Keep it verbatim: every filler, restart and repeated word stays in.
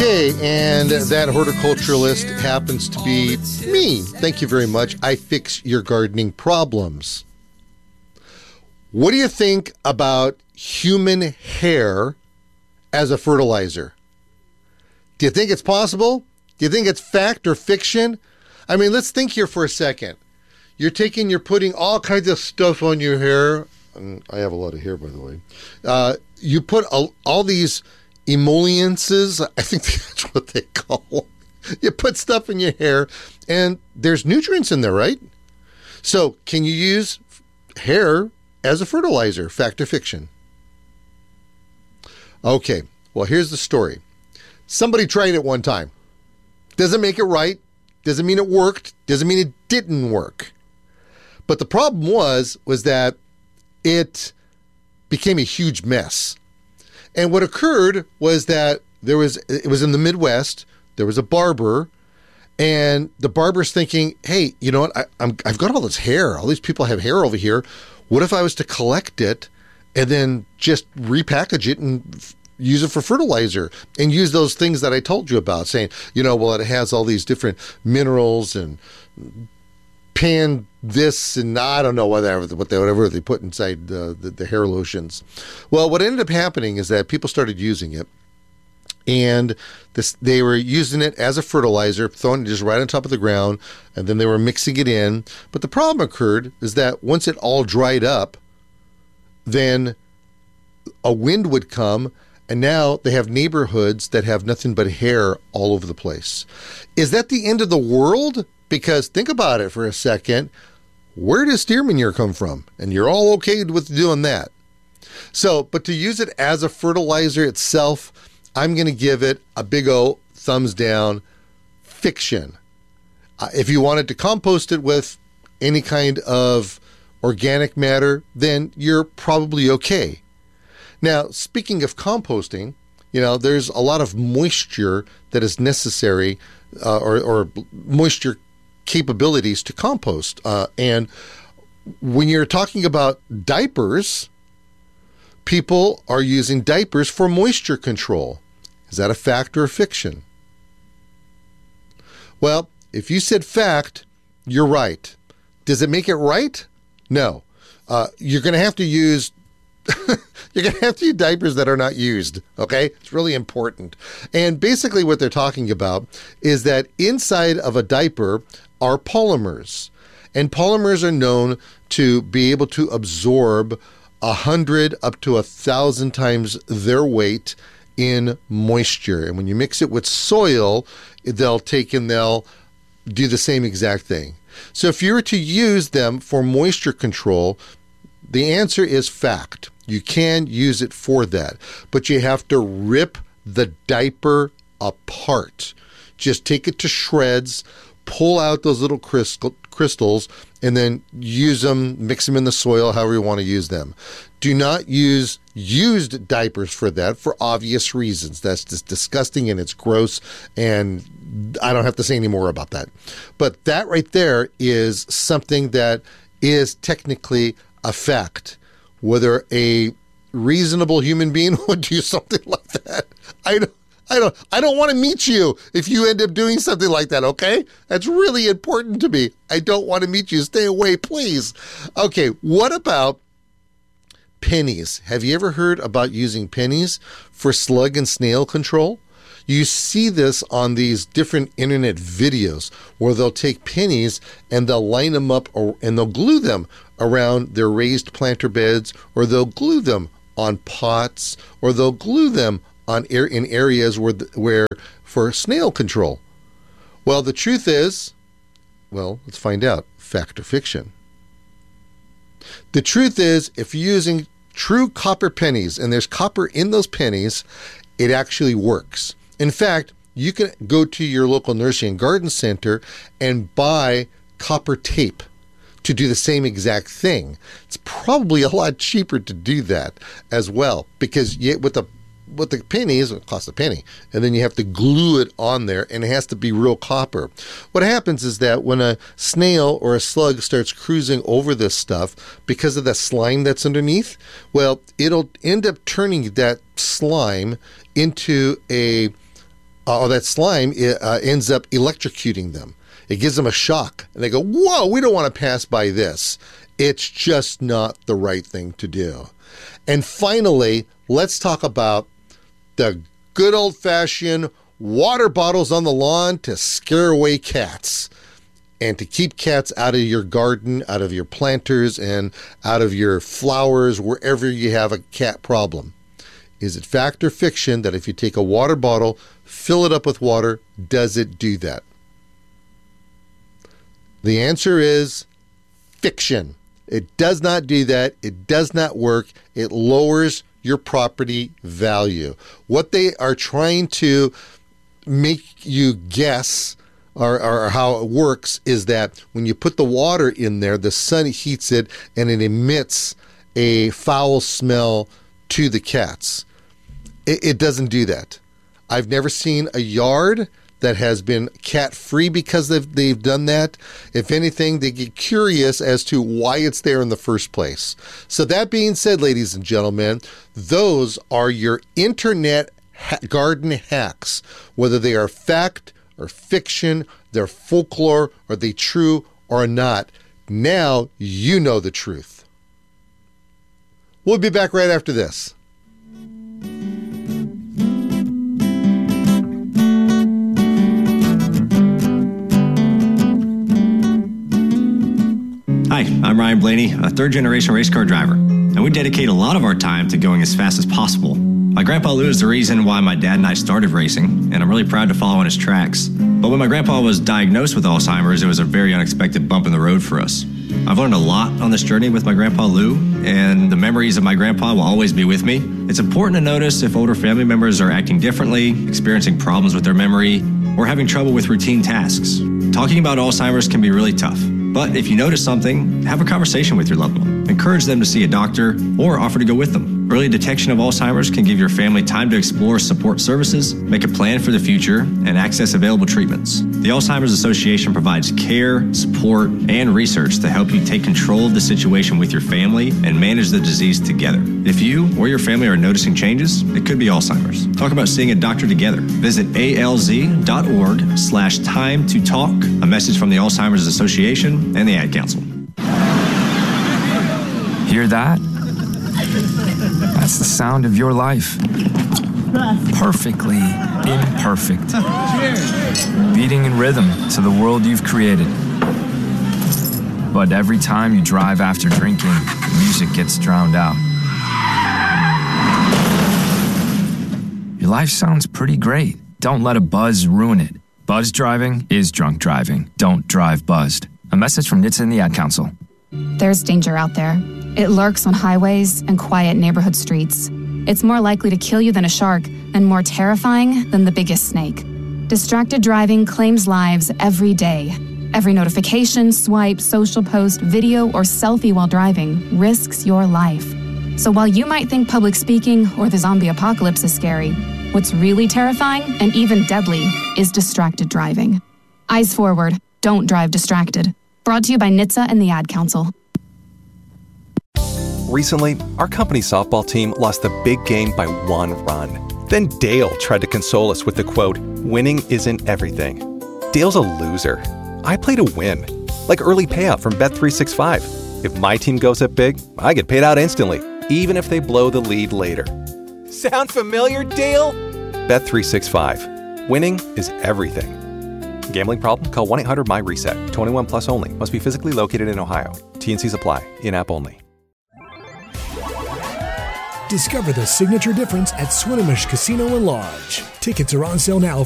Okay, and that horticulturalist happens to be me. Thank you very much. I fix your gardening problems. What do you think about human hair as a fertilizer? Do you think it's possible? Do you think it's fact or fiction? I mean, let's think here for a second. You're taking, you're putting all kinds of stuff on your hair. And I have a lot of hair, by the way. Uh, you put all, all these emollients, I think that's what they call them. You put stuff in your hair, and there's nutrients in there, right? So can you use hair as a fertilizer, fact or fiction? Okay, well, here's the story. Somebody tried it one time. Doesn't make it right. Doesn't mean it worked. Doesn't mean it didn't work. But the problem was, was that it became a huge mess. And what occurred was that there was, it was in the Midwest, there was a barber, and the barber's thinking, hey, you know what, I, I'm, I've got all this hair. All these people have hair over here. What if I was to collect it and then just repackage it and f- use it for fertilizer and use those things that I told you about, saying, you know, well, it has all these different minerals and pan this and I don't know whatever what they whatever they put inside the, the, the hair lotions. Well, what ended up happening is that people started using it, and this they were using it as a fertilizer, throwing it just right on top of the ground, and then they were mixing it in. But the problem occurred is that once it all dried up, then a wind would come, and now they have neighborhoods that have nothing but hair all over the place. Is that the end of the world? Because think about it for a second. Where does steer manure come from? And you're all okay with doing that. So, but to use it as a fertilizer itself, I'm going to give it a big O thumbs down. Fiction. Uh, if you wanted to compost it with any kind of organic matter, then you're probably okay. Now, speaking of composting, you know, there's a lot of moisture that is necessary uh, or, or moisture capabilities to compost. Uh, and when you're talking about diapers, people are using diapers for moisture control. Is that a fact or a fiction? Well, if you said fact, you're right. Does it make it right? No. Uh, you're going to have to use You're going to have to use diapers that are not used, okay? It's really important. And basically what they're talking about is that inside of a diaper are polymers. And polymers are known to be able to absorb a hundred up to a thousand times their weight in moisture. And when you mix it with soil, they'll take and they'll do the same exact thing. So if you were to use them for moisture control, the answer is fact. You can use it for that, but you have to rip the diaper apart. Just take it to shreds, pull out those little crystal, crystals, and then use them, mix them in the soil, however you want to use them. Do not use used diapers for that for obvious reasons. That's just disgusting and it's gross, and I don't have to say any more about that. But that right there is something that is technically a fact. Whether a reasonable human being would do something like that, I don't, I don't, I don't want to meet you if you end up doing something like that, okay? That's really important to me. I don't want to meet you. Stay away, please. Okay, what about pennies? Have you ever heard about using pennies for slug and snail control? You see this on these different internet videos where they'll take pennies and they'll line them up or, and they'll glue them around their raised planter beds, or they'll glue them on pots, or they'll glue them on air, in areas where, where for snail control. Well, the truth is, well, let's find out, fact or fiction. The truth is, if you're using true copper pennies, and there's copper in those pennies, it actually works. In fact, you can go to your local nursery and garden center and buy copper tape to do the same exact thing. It's probably a lot cheaper to do that as well, because you, with the with the pennies, it costs a penny, and then you have to glue it on there, and it has to be real copper. What happens is that when a snail or a slug starts cruising over this stuff, because of the slime that's underneath, well, it'll end up turning that slime into a uh, or that slime uh, ends up electrocuting them. It gives them a shock, and they go, whoa, we don't want to pass by this. It's just not the right thing to do. And finally, let's talk about the good old-fashioned water bottles on the lawn to scare away cats and to keep cats out of your garden, out of your planters, and out of your flowers, wherever you have a cat problem. Is it fact or fiction that if you take a water bottle, fill it up with water, does it do that? The answer is fiction. It does not do that. It does not work. It lowers your property value. What they are trying to make you guess or, or how it works is that when you put the water in there, the sun heats it and it emits a foul smell to the cats. It, it doesn't do that. I've never seen a yard that has been cat-free because they've, they've done that. If anything, they get curious as to why it's there in the first place. So that being said, ladies and gentlemen, those are your internet ha- garden hacks. Whether they are fact or fiction, they're folklore, are they true or not, now you know the truth. We'll be back right after this. Hi, I'm Ryan Blaney, a third-generation race car driver, and we dedicate a lot of our time to going as fast as possible. My grandpa Lou is the reason why my dad and I started racing, and I'm really proud to follow in his tracks. But when my grandpa was diagnosed with Alzheimer's, it was a very unexpected bump in the road for us. I've learned a lot on this journey with my grandpa Lou, and the memories of my grandpa will always be with me. It's important to notice if older family members are acting differently, experiencing problems with their memory, or having trouble with routine tasks. Talking about Alzheimer's can be really tough. But if you notice something, have a conversation with your loved one. Encourage them to see a doctor or offer to go with them. Early detection of Alzheimer's can give your family time to explore support services, make a plan for the future, and access available treatments. The Alzheimer's Association provides care, support, and research to help you take control of the situation with your family and manage the disease together. If you or your family are noticing changes, it could be Alzheimer's. Talk about seeing a doctor together. Visit alz.org slash time to talk. A message from the Alzheimer's Association and the Ad Council. Hear that? That's the sound of your life. Perfectly imperfect. Beating in rhythm to the world you've created. But every time you drive after drinking, the music gets drowned out. Your life sounds pretty great. Don't let a buzz ruin it. Buzz driving is drunk driving. Don't drive buzzed. A message from N H T S A and the Ad Council. There's danger out there. It lurks on highways and quiet neighborhood streets. It's more likely to kill you than a shark and more terrifying than the biggest snake. Distracted driving claims lives every day. Every notification, swipe, social post, video, or selfie while driving risks your life. So while you might think public speaking or the zombie apocalypse is scary, what's really terrifying and even deadly is distracted driving. Eyes forward. Don't drive distracted. Brought to you by N H T S A and the Ad Council. Recently, our company's softball team lost the big game by one run. Then Dale tried to console us with the quote, "Winning isn't everything." Dale's a loser. I play to win. Like early payout from Bet three sixty-five. If my team goes up big, I get paid out instantly, even if they blow the lead later. Sound familiar, Dale? Bet three sixty-five. Winning is everything. Gambling problem? Call one eight hundred M Y reset. twenty-one plus only. Must be physically located in Ohio. T and C's apply. In-app only. Discover the signature difference at Swinomish Casino and Lodge. Tickets are on sale now